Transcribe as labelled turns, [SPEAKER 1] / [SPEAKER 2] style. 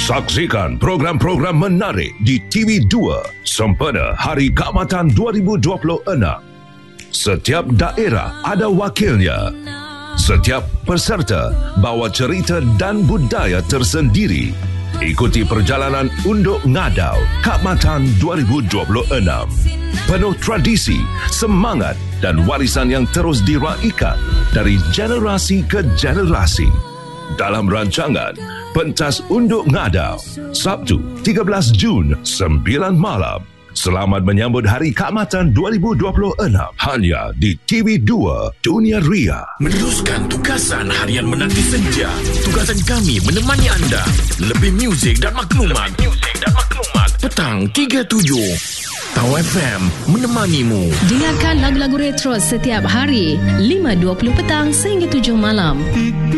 [SPEAKER 1] Saksikan program-program menarik di TV2 sempena Hari Keamatan 2026. Setiap daerah ada wakilnya. Setiap peserta bawa cerita dan budaya tersendiri. Ikuti perjalanan Unduk Ngadau Keamatan 2026. Penuh tradisi, semangat dan warisan yang terus diraikan dari generasi ke generasi. Dalam rancangan Pentas Unduk Ngadau, Sabtu 13 Jun 9 malam. Selamat menyambut Hari Keamatan 2026 hanya di TV2 Dunia Ria.
[SPEAKER 2] Meneruskan tugasan harian menanti senja. Tugasan kami menemani anda. Lebih muzik dan maklumat. Petang 37. Tau FM menemanimu.
[SPEAKER 3] Dengarkan lagu-lagu retro setiap hari 5.20 petang sehingga 7 malam.